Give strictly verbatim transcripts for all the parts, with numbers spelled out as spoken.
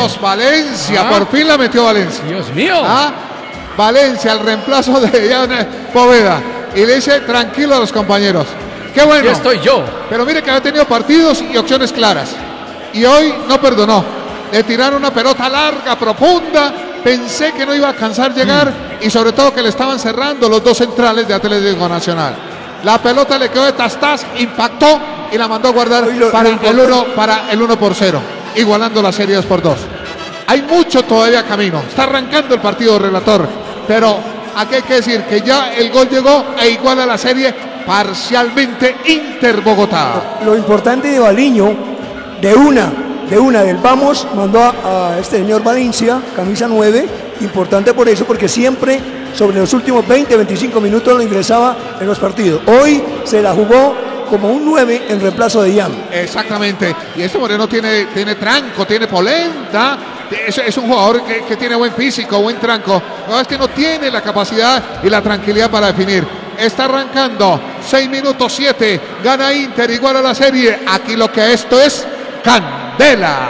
Dios, Valencia, ¿Ah? por fin la metió Valencia. Dios mío. ¿Ah? Valencia, el reemplazo de Jan Poveda. Y le dice tranquilo a los compañeros. Qué bueno. Ya estoy yo. Pero mire que ha tenido partidos y opciones claras. Y hoy no perdonó. Le tiraron una pelota larga, profunda. Pensé que no iba a alcanzar a llegar. Mm. Y sobre todo que le estaban cerrando los dos centrales de Atlético Nacional. La pelota le quedó de tastas, impactó y la mandó a guardar lo, para, lo el uno, para el uno por cero. Igualando la serie dos por dos. Hay mucho todavía camino. Está arrancando el partido, relator. Pero aquí hay que decir que ya el gol llegó e iguala la serie parcialmente Inter Bogotá. Lo, lo importante de Baliño, de una, de una del vamos, mandó a, a este señor Valencia, camisa nueve, importante por eso, porque siempre sobre los últimos veinte, veinticinco minutos lo ingresaba en los partidos. Hoy se la jugó como un nueve en reemplazo de Jan. Exactamente, y este Moreno tiene, tiene tranco, tiene polenta. Es, es un jugador que, que tiene buen físico, buen tranco. No, es que no tiene la capacidad y la tranquilidad para definir. Está arrancando, seis minutos siete, gana Inter, igual a la serie. Aquí lo que esto es candela.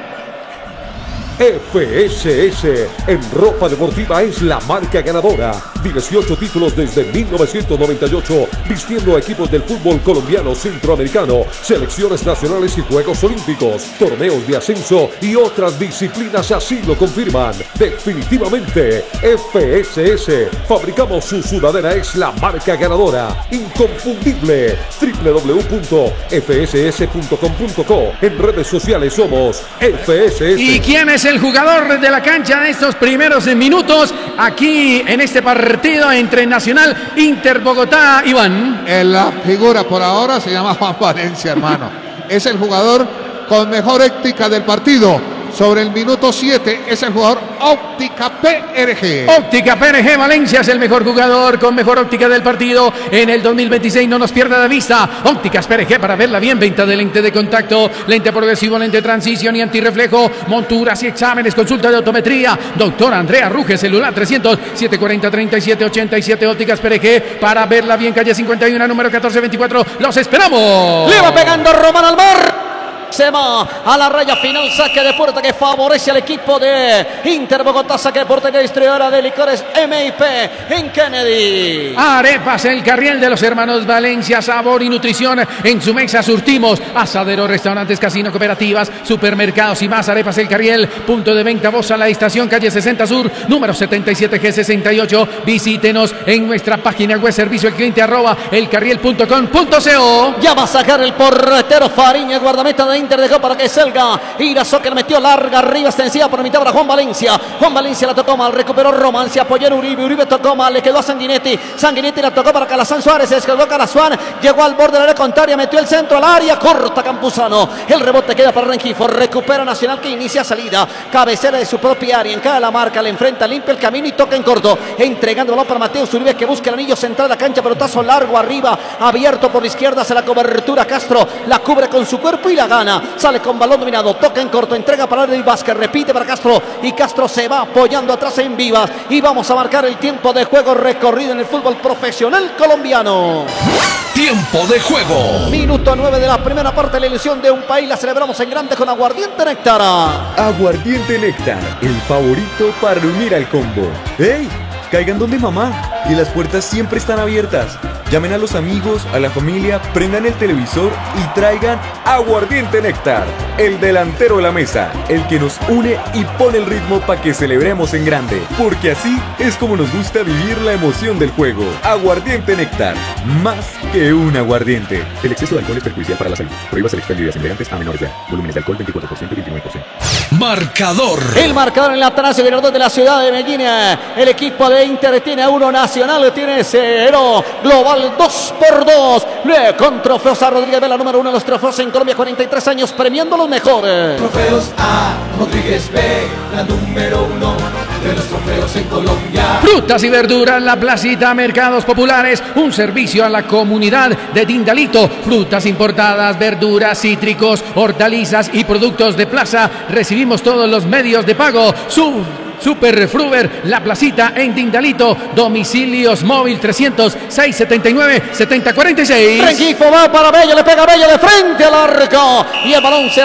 F S S en ropa deportiva es la marca ganadora. dieciocho títulos desde mil novecientos noventa y ocho, vistiendo a equipos del fútbol colombiano, centroamericano, selecciones nacionales y Juegos Olímpicos, torneos de ascenso y otras disciplinas así lo confirman. Definitivamente, F S S, fabricamos su sudadera, es la marca ganadora, inconfundible. doble u doble u doble u punto f s s punto com punto co. En redes sociales somos F S S. ¿Y quién es el jugador de la cancha de estos primeros minutos aquí en este partido entre Nacional Inter Bogotá, Iván? En la figura por ahora se llama Juan Valencia, hermano. Es el jugador con mejor ética del partido. Sobre el minuto siete es el jugador Óptica P R G. Óptica P R G Valencia es el mejor jugador con mejor óptica del partido en el dos mil veintiséis. No nos pierda de vista. Ópticas P R G para verla bien. Venta de lente de contacto, lente progresivo, lente de transición y antirreflejo, monturas y exámenes, consulta de optometría. Doctor Andrea Ruge, celular trescientos, setecientos cuarenta, treinta y siete ochenta y siete. Ópticas P R G para verla bien. Calle cincuenta y uno, número catorce veinticuatro. Los esperamos. Le va pegando Román Almar. Se va a la raya final, saque de puerta que favorece al equipo de Inter Bogotá, saque de puerta que distribuidora de licores M I P en Kennedy. Arepas El Carriel de los hermanos Valencia, sabor y nutrición en su mesa surtimos. Asadero, restaurantes, casino, cooperativas, supermercados y más. Arepas El Carriel, punto de venta, voz a la estación, calle sesenta Sur, número setenta y siete G sesenta y ocho. Visítenos en nuestra página web, servicio al cliente arroba elcarriel punto com punto co. Ya va a sacar el portero Fariña, guardameta de Inter, dejó para que salga Irazo, que le metió larga arriba, extensiva por mitad para Juan Valencia. Juan Valencia la tocó mal, recuperó Román, se apoyó en Uribe, Uribe tocó mal, le quedó a Sanguinetti, Sanguinetti la tocó para Calazán Suárez, se descargó Calazán, llegó al borde de la área contraria, metió el centro al área, corta Campuzano, el rebote queda para Rengifo, recupera Nacional que inicia salida, cabecera de su propia área, en cada la marca, le enfrenta, limpia el camino y toca en corto, entregando el balón para Mateus Uribe que busca el anillo central de la cancha, pelotazo largo arriba, abierto por la izquierda, hace la cobertura Castro, la cubre con su cuerpo y la gana. Sale con balón dominado, toca en corto, entrega para Adri Vázquez, repite para Castro y Castro se va apoyando atrás en Vivas y vamos a marcar el tiempo de juego recorrido en el fútbol profesional colombiano. Tiempo de juego. Minuto nueve de la primera parte, la ilusión de un país la celebramos en grande con Aguardiente Néctar. Aguardiente Néctar, el favorito para unir al combo. ¡Hey! Caigan donde mamá y las puertas siempre están abiertas. Llamen a los amigos, a la familia, prendan el televisor y traigan Aguardiente Néctar, el delantero de la mesa, el que nos une y pone el ritmo para que celebremos en grande, porque así es como nos gusta vivir la emoción del juego. Aguardiente Néctar, más que un aguardiente. El exceso de alcohol es perjudicial para la salud. Prohíbase el expendio de embriagantes a menores de edad. Volúmenes de alcohol veinticuatro por ciento y veintinueve por ciento. Marcador. El marcador en la Atanasio Girardot de la ciudad de Medellín. El equipo de Inter tiene uno, Nacional tiene cero. Global dos por dos. Le con trofeos a Rodríguez Vela, número uno de los trofeos en Colombia, cuarenta y tres años premiando los mejores. Trofeos a Rodríguez Vela, número uno de los trofeos en Colombia. Frutas y verduras, la placita, mercados populares, un servicio a la comunidad de Dindalito. Frutas importadas, verduras, cítricos, hortalizas y productos de plaza. Recibimos todos los medios de pago. Su Super Fruver, la placita en Dindalito. Domicilios móvil trescientos seis setenta y nueve setenta cuarenta y seis. Rengifo va para Bello, le pega Bello de frente al arco y el balón se